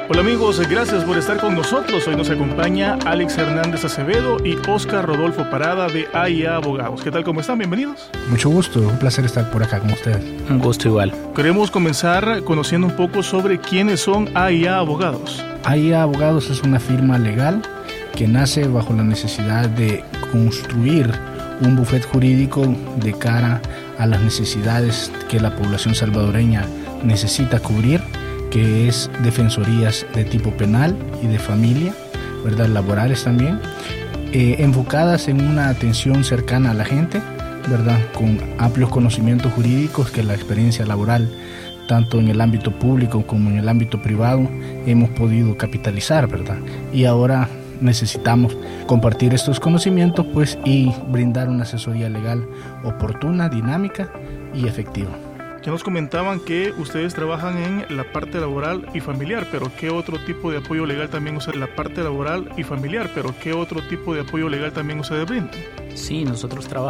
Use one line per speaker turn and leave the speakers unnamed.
Hola amigos, gracias por estar con nosotros. Hoy nos acompaña Alex Hernández Acevedo y Oscar Rodolfo Parada de AIA Abogados. ¿Qué tal? ¿Cómo están? Bienvenidos.
Mucho gusto, un placer estar por acá con ustedes.
Un gusto igual.
Queremos comenzar conociendo un poco sobre quiénes son AIA Abogados.
AIA Abogados es una firma legal que nace bajo la necesidad de construir un bufete jurídico de cara a las necesidades que la población salvadoreña necesita cubrir, que es defensorías de tipo penal y de familia, ¿verdad? Laborales también, enfocadas en una atención cercana a la gente, ¿verdad? Con amplios conocimientos jurídicos que la experiencia laboral, tanto en el ámbito público como en el ámbito privado, hemos podido capitalizar, ¿verdad? Y ahora necesitamos compartir estos conocimientos, pues, y brindar una asesoría legal oportuna, dinámica y efectiva.
Ya nos comentaban que ustedes trabajan en la parte laboral y familiar, pero ¿qué otro tipo de apoyo legal también ustedes? La parte laboral y familiar, pero ¿qué otro tipo de apoyo legal también ustedes brindan?
Sí, nosotros trabajamos